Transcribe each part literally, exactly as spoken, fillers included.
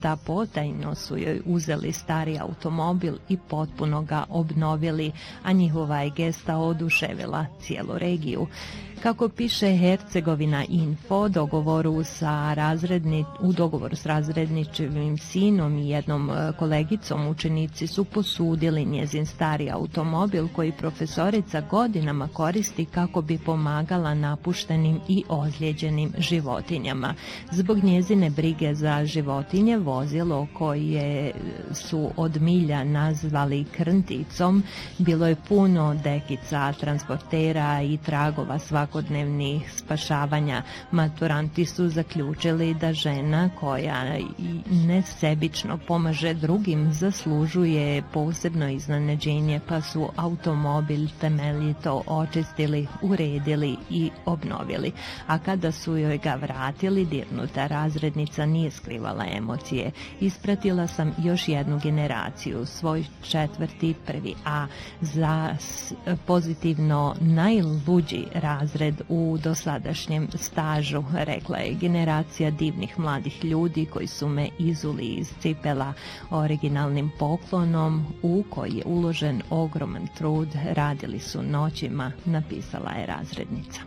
ta potajno su joj uzeli stari automobil i potpuno ga obnovili, a njihova je gesta oduševila cijelu regiju. Kako piše Hercegovina Info, dogovoru sa razredni, u dogovoru s razredničevim sinom i jednom kolegicom učenici su posudili njezin stari automobil koji profesorica godinama koristi kako bi pomagala napuštenim i ozlijeđenim životinjama. Zbog njezine brige za životinje, vozilo koje su od milja nazvali krnticom, bilo je puno dekica, transportera i tragova svakodnevnih spašavanja. Maturanti su zaključili da žena koja nesebično pomaže drugim zaslužuje posebno iznenađenje, pa su automobil temeljito očistili, uredili i obnovili. A kada su joj ga vratili, dirnuta razrednica nije skrivala emocije. Ispratila sam još jednu generaciju, svoj četvrti prvi A, za pozitivno najluđi razred u dosadašnjem stažu, rekla je. Generacija divnih mladih ljudi koji su me izuli iz cipela. Originalnim poklonom u koji je uložen ogroman trud, radili su noćima, napisala je razrednica.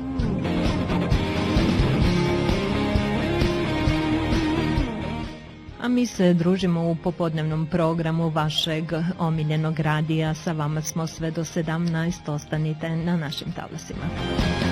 A mi se družimo u popodnevnom programu vašeg omiljenog radija. Sa vama smo sve do sedamnaest. Ostanite na našim talasima.